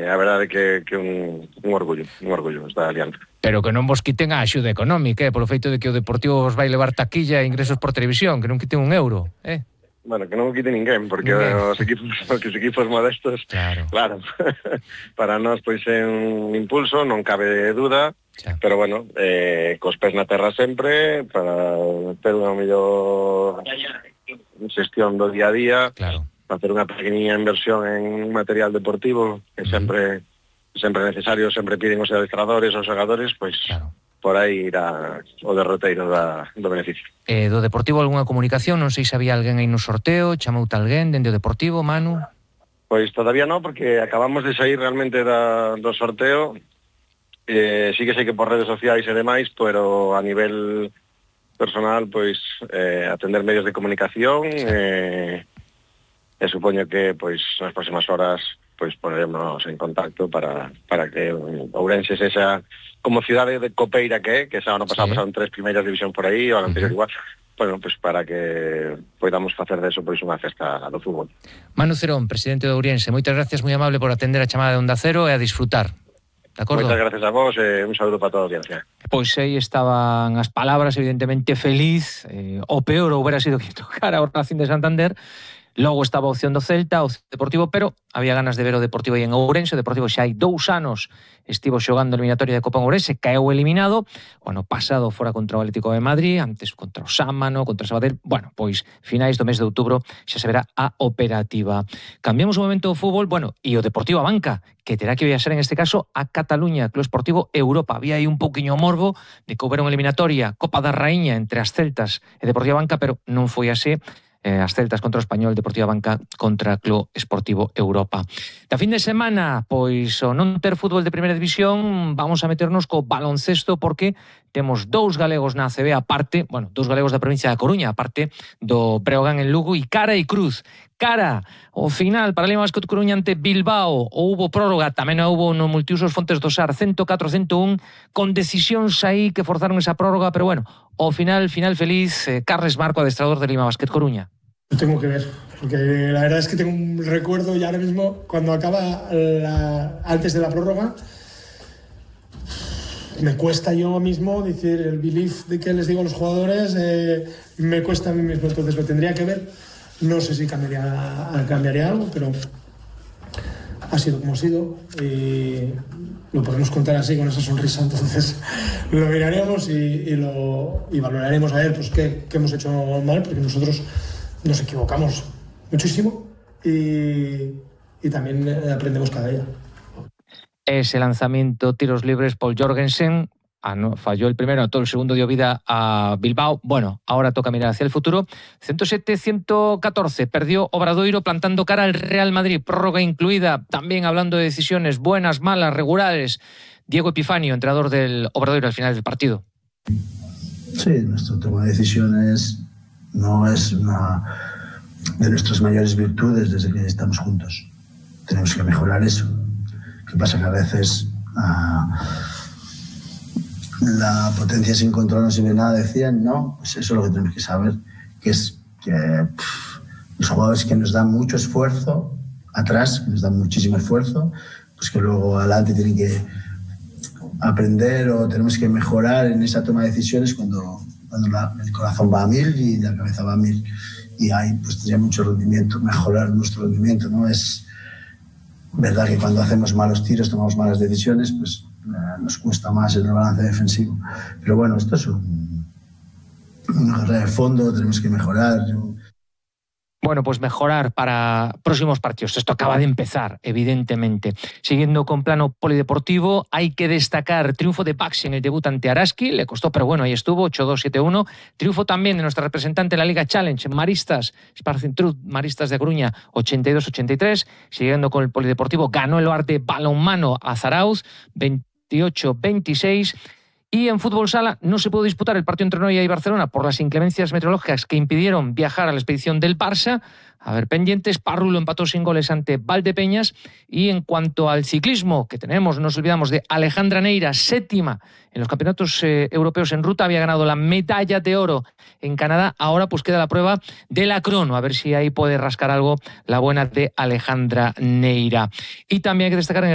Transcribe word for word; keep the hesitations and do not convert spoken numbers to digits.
eh, a verdade é que, que un, un orgullo, un orgullo esta alianza. Pero que non vos quiten a axuda económica, eh, polo feito de que o Deportivo vos vai levar taquilla e ingresos por televisión, que non quiten un euro, eh? Bueno, que non o quite ninguén, porque ninguén. Os equipos, porque os equipos modestos, claro, claro para nós pois é un impulso, non cabe duda, xa. Pero bueno, eh, cos pés na terra sempre, para ter unha mellor xestión do día a día, claro. Facer unha pequeniña inversión en material deportivo, que sempre sempre é necesario, sempre piden os adestradores, os xogadores, pois claro. Por aí irá o derroteiro da, do beneficio. Eh, do Deportivo algunha comunicación? Non sei se había alguén aí no sorteo, chamoute alguén dende o Deportivo, Manu? Pois todavía non, porque acabamos de sair realmente da, do sorteo. Eh, sí que sei que por redes sociais e demais, pero a nivel personal, pois eh, atender medios de comunicación, sí. eh, e supoño que pois nas próximas horas pois poneremos en contacto para, para que Ourense sexa como cidade de copeira que é, que esa ano pasado sí. Pasaron tres primeiras división por aí, o ano anterior uh-huh. igual, bueno, pois para que podamos facer deso pois unha festa do fútbol. Manu Cerón, presidente de Ourense, moitas gracias, moi amable por atender a chamada de Onda Cero e a disfrutar. De acordo? Moitas gracias a vos e un saúdo para toda a audiencia. Pois aí estaban as palabras, evidentemente feliz, eh, o peor houbera sido que tocara o Racing de Santander. Logo estaba a opción do Celta, o Deportivo, pero había ganas de ver o Deportivo aí en Ourense. O Deportivo xa hai dous anos estivo xogando a eliminatoria de Copa en Ourense, caeu eliminado. O ano pasado fora contra o Atlético de Madrid, antes contra o Sámano, contra o Sabadell. Bueno, pois finais do mes de outubro xa se verá a operativa. Cambiamos un momento o fútbol, bueno, e o Deportivo a banca, que terá que viaxar en este caso a Cataluña, Club Esportivo Europa. Había aí un pouquiño morbo de que houbera unha eliminatoria, Copa da Raíña entre as Celtas e Deportivo Banca, pero non foi así. Eh, as Celtas contra o Español, Deportiva Banca contra Club Esportivo Europa. Da fin de semana, pois o non ter fútbol de primeira división, vamos a meternos co baloncesto porque temos dous galegos na A C B aparte, bueno, dous galegos da provincia da Coruña, aparte do Breogán en Lugo, e cara e cruz. Cara, o final para Lima Basket Coruña ante Bilbao, houbo prórroga, tamén houbo no multiusos Fontes do Sar, cento catro a cento un, con decisións aí que forzaron esa prórroga, pero bueno, ao final, final feliz, eh, Carles Marco, adestrador de Lima Basket Coruña. Lo tengo que ver, porque la verdad es que tengo un recuerdo ya ahora mismo, cuando acaba la, antes de la prórroga, me cuesta yo mismo decir el belief de que les digo a los jugadores, eh, me cuesta a mí mismo, entonces lo tendría que ver. No sé si cambiaría, cambiaría algo, pero ha sido como ha sido y lo podemos contar así con esa sonrisa, entonces lo miraremos y, y, lo, y valoraremos a ver pues, qué, qué hemos hecho mal, porque nosotros nos equivocamos muchísimo y, y también aprendemos cada día. Ese lanzamiento, tiros libres, Paul Jorgensen, ah, no, falló el primero, todo el segundo dio vida a Bilbao. Bueno, ahora toca mirar hacia el futuro. ciento siete a ciento catorce, perdió Obradoiro plantando cara al Real Madrid, prórroga incluida, también hablando de decisiones buenas, malas, regulares. Diego Epifanio, entrenador del Obradoiro al final del partido. Sí, nuestra toma de decisiones no es una de nuestras mayores virtudes desde que estamos juntos. Tenemos que mejorar eso. ¿Qué pasa? Que a veces uh, la potencia sin control no sirve nada, decían, no, pues eso es lo que tenemos que saber, que es que pff, los jugadores que nos dan mucho esfuerzo atrás, que nos dan muchísimo esfuerzo, pues que luego adelante tienen que aprender o tenemos que mejorar en esa toma de decisiones cuando cuando la, el corazón va a mil y la cabeza va a mil, y ahí pues tendría mucho rendimiento, mejorar nuestro rendimiento, ¿no? Es verdad que cuando hacemos malos tiros, tomamos malas decisiones, pues eh, nos cuesta más en el balance defensivo, pero bueno, esto es un, una carrera de fondo, tenemos que mejorar. Bueno, pues mejorar para próximos partidos. Esto acaba de empezar, evidentemente. Siguiendo con plano polideportivo, hay que destacar triunfo de Baxi en el debut ante Araski. Le costó, pero bueno, ahí estuvo, ocho dos siete uno. Triunfo también de nuestra representante en la Liga Challenge, Maristas, Sparring Truth, Maristas de Coruña, ochenta y dos ochenta y tres. Siguiendo con el polideportivo, ganó el Oarte balonmano a Zarauz, veintiocho veintiséis. Y en fútbol sala no se pudo disputar el partido entre Noia y Barcelona por las inclemencias meteorológicas que impidieron viajar a la expedición del Barça. A ver, pendientes, Parrulo empató sin goles ante Valdepeñas. Y en cuanto al ciclismo, que tenemos, no nos olvidamos de Alejandra Neira, séptima en los campeonatos eh, europeos en ruta, había ganado la medalla de oro en Canadá. Ahora pues queda la prueba de la crono, a ver si ahí puede rascar algo la buena de Alejandra Neira. Y también hay que destacar en el